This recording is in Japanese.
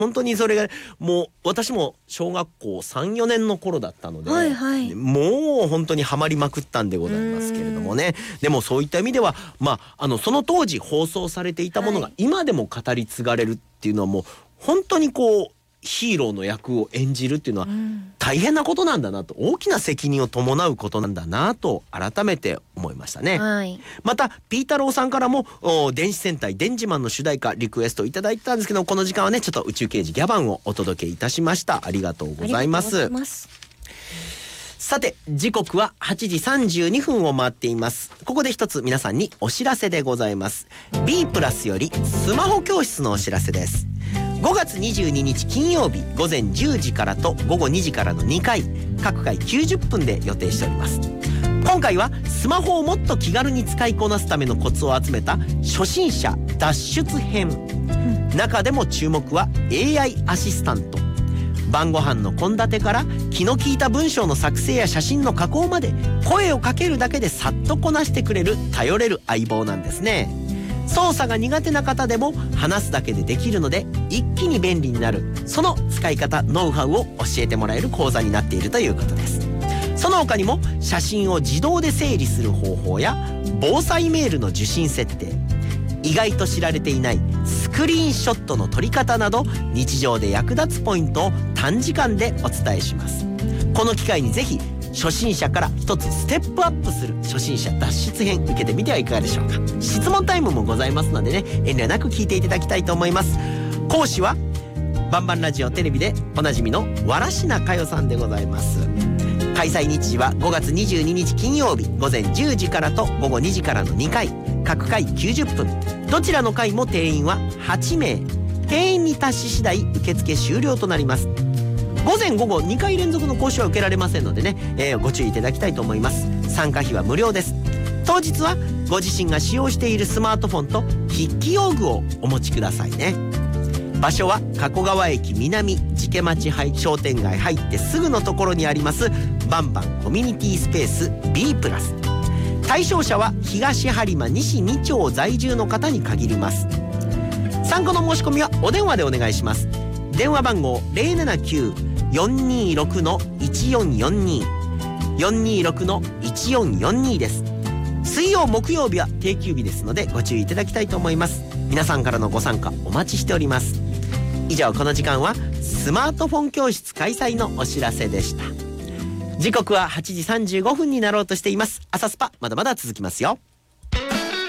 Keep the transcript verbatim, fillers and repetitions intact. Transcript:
本当にそれがもう私も小学校さん、よねんの頃だったので、 はいはい、 もう本当にハマりまくったんでございますけれどもね。でもそういった意味では、まあ、あのその当時放送されていたものが今でも語り継がれるっていうのはもう本当にこうヒーローの役を演じるっていうのは大変なことなんだなと、大きな責任を伴うことなんだなと改めて思いましたね、 はい、 またピー太郎さんからも電子戦隊デンジマンの主題歌リクエストいただいたんですけど、この時間はねちょっと宇宙刑事ギャバンをお届けいたしました。ありがとうございます。さて時刻ははちじさんじゅうにふんを回っています。ここで一つ皆さんにお知らせでございます。 B プラスよりスマホ教室のお知らせです。ごがつにじゅうににち金曜日ごぜんじゅうじからとごごにじからのにかい、各回きゅうじゅっぷんで予定しております。今回はスマホをもっと気軽に使いこなすためのコツを集めた初心者脱出編、うん、中でも注目は エーアイ アシスタント。晩ご飯の献立から気の利いた文章の作成や写真の加工まで、声をかけるだけでさっとこなしてくれる頼れる相棒なんですね。操作が苦手な方でも話すだけでできるので一気に便利になる、その使い方ノウハウを教えてもらえる講座になっているということです。その他にも写真を自動で整理する方法や防災メールの受信設定、意外と知られていないスクリーンショットの撮り方など、日常で役立つポイントを短時間でお伝えします。この機会にぜひ初心者から一つステップアップする初心者脱出編受けてみてはいかがでしょうか。質問タイムもございますのでね、遠慮なく聞いていただきたいと思います。講師はバンバンラジオテレビでおなじみのわらしなかよさんでございます。開催日時はごがつにじゅうににち金曜日ごぜんじゅうじからとごごにじからのにかい、各回きゅうじゅっぷん、どちらの回も定員ははちめい、定員に達し次第受付終了となります。午前午後にかい連続の講師は受けられませんのでね、えー、ご注意いただきたいと思います。参加費は無料です。当日はご自身が使用しているスマートフォンと筆記用具をお持ちくださいね。場所は加古川駅南寺家町商店街入ってすぐのところにありますバンバンコミュニティスペース B プラス。対象者は東播磨西に町在住の方に限ります。参加の申し込みはお電話でお願いします。電話番号 ゼロななきゅう よんにーろく いちよんよんに よんにーろく いちよんよんに です。水曜木曜日は定休日ですのでご注意いただきたいと思います。皆さんからのご参加お待ちしております。以上、この時間はスマートフォン教室開催のお知らせでした。時刻ははちじさんじゅうごふんになろうとしています。朝スパまだまだ続きますよ。